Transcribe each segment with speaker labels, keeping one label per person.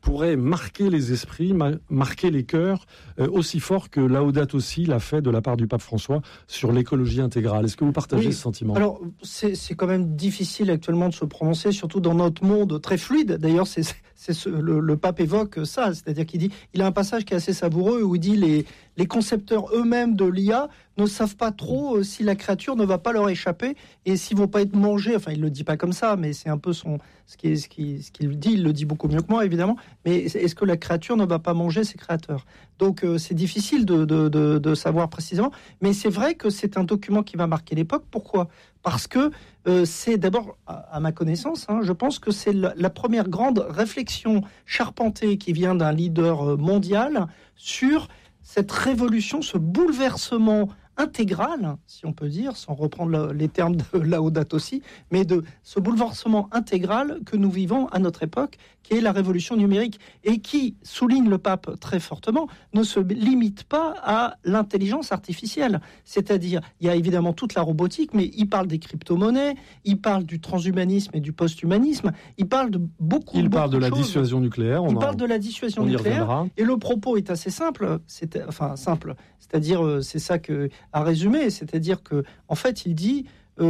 Speaker 1: pourrait marquer les esprits, marquer les cœurs, aussi fort que Laudato Si l'a fait de la part du pape François sur l'écologie intégrale. Est-ce que vous partagez ce sentiment ?
Speaker 2: Alors, c'est quand même difficile actuellement de se prononcer, surtout dans notre monde très fluide. D'ailleurs, le pape évoque ça, c'est-à-dire il a un passage qui est assez savoureux où il dit les concepteurs eux-mêmes de l'IA ne savent pas trop si la créature ne va pas leur échapper et s'ils vont pas être mangés. Enfin, il le dit pas comme ça, mais c'est un peu ce qu'il dit. Il le dit beaucoup mieux que moi, évidemment. Mais est-ce que la créature ne va pas manger ses créateurs ? Donc, c'est difficile de savoir précisément. Mais c'est vrai que c'est un document qui va marquer l'époque. Pourquoi ? Parce que c'est d'abord, à ma connaissance, je pense que c'est la première grande réflexion charpentée qui vient d'un leader mondial sur cette révolution, ce bouleversement intégral, si on peut dire, sans reprendre les termes de Laudato Si, mais de ce bouleversement intégral que nous vivons à notre époque, qui est la révolution numérique, et qui, souligne le pape très fortement, ne se limite pas à l'intelligence artificielle. C'est-à-dire, il y a évidemment toute la robotique, mais il parle des crypto-monnaies, il parle du transhumanisme et du post-humanisme, il parle de beaucoup de choses.
Speaker 1: Il parle de la dissuasion nucléaire.
Speaker 2: Il parle de la dissuasion nucléaire, et le propos est assez simple, c'est-à-dire, c'est ça que à résumer, c'est-à-dire que, en fait, il dit,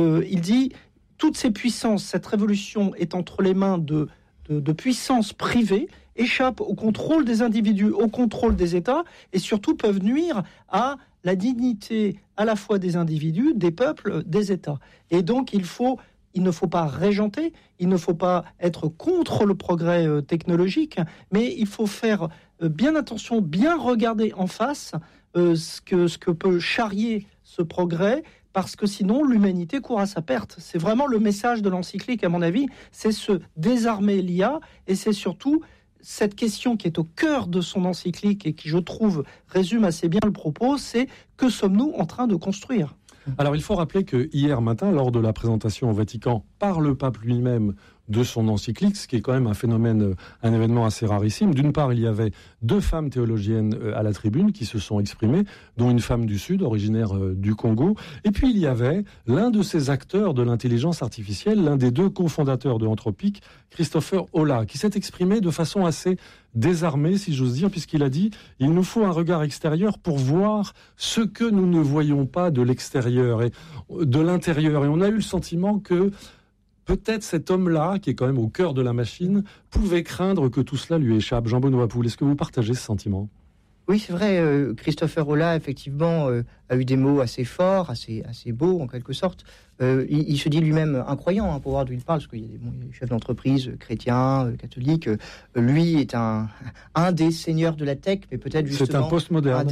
Speaker 2: toutes ces puissances, cette révolution est entre les mains de puissances privées, échappent au contrôle des individus, au contrôle des États, et surtout peuvent nuire à la dignité à la fois des individus, des peuples, des États. Et donc, il ne faut pas régenter, il ne faut pas être contre le progrès technologique, mais il faut faire bien attention, bien regarder en face ce que peut charrier ce progrès, parce que sinon l'humanité court à sa perte. C'est vraiment le message de l'encyclique, à mon avis, c'est se désarmer l'IA, et c'est surtout cette question qui est au cœur de son encyclique et qui, je trouve, résume assez bien le propos, c'est que sommes-nous en train de construire ?
Speaker 1: Alors, il faut rappeler que hier matin, lors de la présentation au Vatican par le pape lui-même de son encyclique, ce qui est quand même un phénomène, un événement assez rarissime. D'une part, il y avait 2 femmes théologiennes à la tribune qui se sont exprimées, dont une femme du Sud, originaire du Congo. Et puis, il y avait l'un de ces acteurs de l'intelligence artificielle, l'un des 2 cofondateurs de Anthropic, Christopher Olah, qui s'est exprimé de façon assez désarmé, si j'ose dire, puisqu'il a dit « Il nous faut un regard extérieur pour voir ce que nous ne voyons pas de l'extérieur et de l'intérieur. » Et on a eu le sentiment que peut-être cet homme-là, qui est quand même au cœur de la machine, pouvait craindre que tout cela lui échappe. Jean-Benoît Poul, est-ce que vous partagez ce sentiment ?
Speaker 3: Oui, c'est vrai, Christopher Olah, effectivement, a eu des mots assez forts, assez beaux, en quelque sorte. Il se dit lui-même un croyant, pour voir d'où il parle, parce qu'il y a des chefs d'entreprise chrétiens, catholiques. Lui est un des seigneurs de la tech, mais peut-être justement...
Speaker 1: C'est un postmoderne.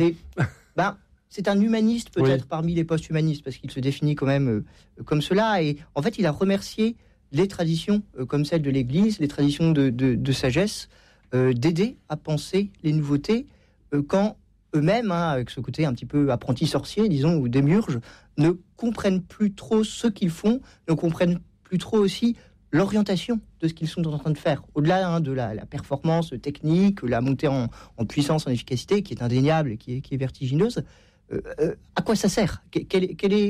Speaker 3: C'est un humaniste, peut-être, parmi les post-humanistes, parce qu'il se définit quand même comme cela. Et en fait, il a remercié les traditions comme celle de l'Église, les traditions de sagesse, d'aider à penser les nouveautés, quand eux-mêmes, avec ce côté un petit peu apprenti sorcier, disons, ou démiurge, ne comprennent plus trop ce qu'ils font, ne comprennent plus trop aussi l'orientation de ce qu'ils sont en train de faire. Au-delà de la performance technique, la montée en puissance, en efficacité, qui est indéniable et qui est vertigineuse, à quoi ça sert ? Quel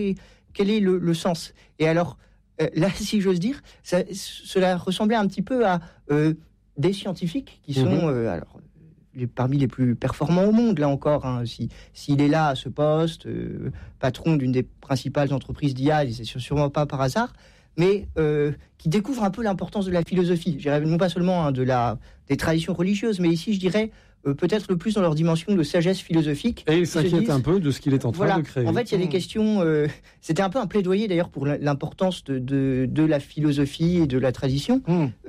Speaker 3: est le sens ? Et alors, là, si j'ose dire, cela ressemblait un petit peu à des scientifiques qui sont... parmi les plus performants au monde, là encore. S'il est là à ce poste, patron d'une des principales entreprises d'IA, c'est sûrement pas par hasard, mais qui découvre un peu l'importance de la philosophie. Je dirais non pas seulement des traditions religieuses, mais ici, je dirais peut-être le plus dans leur dimension de sagesse philosophique.
Speaker 1: Et il s'inquiète un peu de ce qu'il est en train de créer.
Speaker 3: En fait, il y a des questions... c'était un peu un plaidoyer, d'ailleurs, pour l'importance de la philosophie et de la tradition.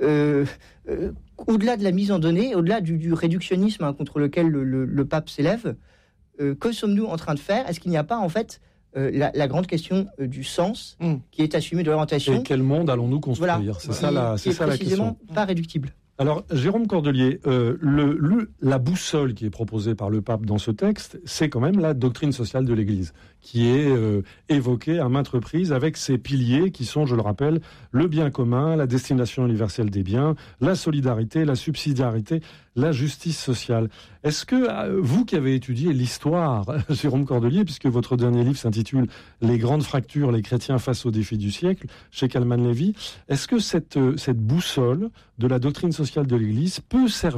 Speaker 3: Au-delà de la mise en données, au-delà du réductionnisme contre lequel le pape s'élève, que sommes-nous en train de faire ? Est-ce qu'il n'y a pas, en fait, la grande question du sens qui est assumée, de l'orientation ?
Speaker 1: Et quel monde allons-nous construire ? C'est ça la question.
Speaker 3: Précisément pas réductible.
Speaker 1: Alors, Jérôme Cordelier, la boussole qui est proposée par le pape dans ce texte, c'est quand même la doctrine sociale de l'Église, qui est évoquée à maintes reprises avec ses piliers qui sont, je le rappelle, le bien commun, la destination universelle des biens, la solidarité, la subsidiarité, la justice sociale. Est-ce que vous qui avez étudié l'histoire, Jérôme Cordelier, puisque votre dernier livre s'intitule « Les grandes fractures, les chrétiens face aux défis du siècle » chez Kalman Levy, est-ce que cette boussole de la doctrine sociale de l'Église peut servir